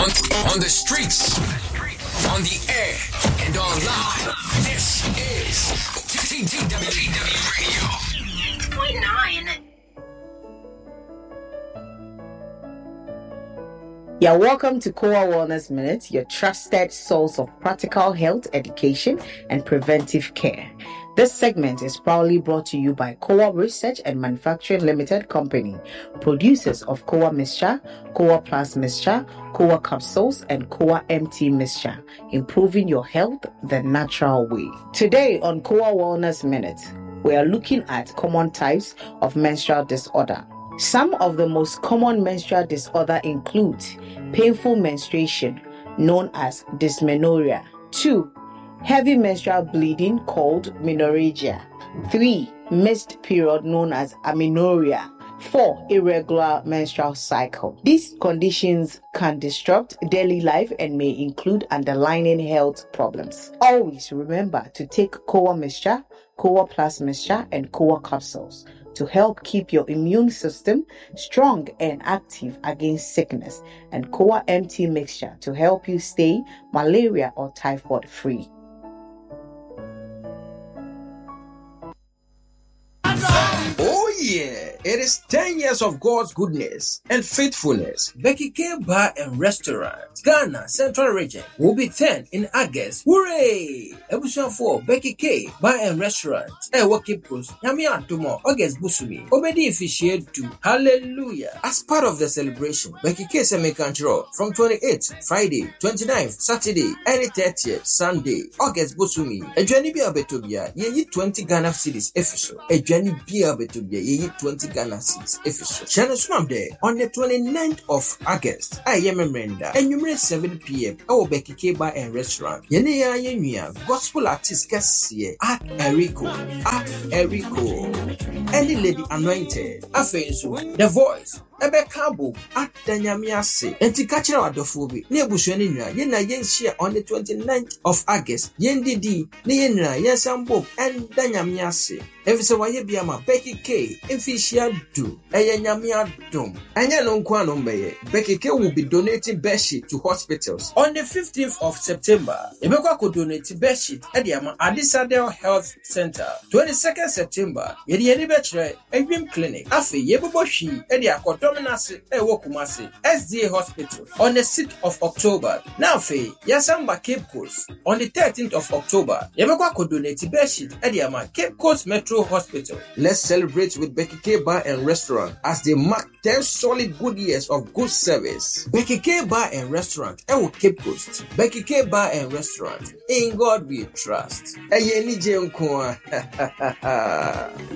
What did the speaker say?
On the streets, on the air, and online. This is TTW Radio 8.9. You're welcome to Kowa Wellness Minute, your trusted source of practical health education and preventive care. This segment is proudly brought to you by Kowa Research and Manufacturing Limited Company, producers of Kowa Mixture, Kowa Plus Mixture, Kowa Capsules, and Kowa MT Mixture, improving your health the natural way. Today on Kowa Wellness Minute, we are looking at common types of menstrual disorder. Some of the most common menstrual disorder include painful menstruation, known as dysmenorrhea. 2. Heavy menstrual bleeding, called menorrhagia. 3. Missed period, known as amenorrhea. 4. Irregular menstrual cycle. These conditions can disrupt daily life and may include underlying health problems. Always remember to take Kowa Mixture, Kowa Plus Mixture, and Kowa Capsules to help keep your immune system strong and active against sickness, and Kowa MT Mixture to help you stay malaria or typhoid free. Oh yeah, it is 10 years of God's goodness and faithfulness. Becky K Bar and Restaurant, Ghana Central Region will be 10 in August. Hooray! Episode 4, Becky K Bar and Restaurant. Cape Coast, Yami Antomo, August Busumi. Obedi officiate to Hallelujah. As part of the celebration, Becky K Semi-Control from 28th, Friday, 29th, Saturday, and 30th, Sunday, August Busumi. Ejwani Bia Betobia, ye 20 Ghana cities official. Ejwani Bia Betobia, ye 20 Ghana cities official. Channel Swam Day on the 29th of August. I am a Brenda. And you 7 p.m. Our Becky K Bar and Restaurant. Yenia Yenia, gospel artist Cassie, at Erico, and the Lady Anointed. Afensu, The Voice. Ebe Kabo at Danyamiase and Tikachara Wadofobi near Bushanina Yena Yenshia on the 29th of August Yendidi Niena Yensambo and Danyamiase. If so, why Biama Becky K Infisia do Ayanyamia Dom Anyanon Kwanombe Becky K will be donating bedsheet to hospitals on the 15th of September. Ebeka could donate bedsheet at the Adisadel Health Center. 22nd September Yedi Betre Egrim Clinic Afi Yeboboshi Edia Dominasi Ewokumasi SDA Hospital on the 6th of October. Now fe Yasamba Cape Coast on the 13th of October. Yebekwa could donate bedsheet at the Cape Coast Metro Hospital. Let's celebrate with Becky K Bar and Restaurant as they mark 10 solid good years of good service. Becky K Bar and Restaurant Ewo Cape Coast. Becky K Bar and Restaurant. In God we trust.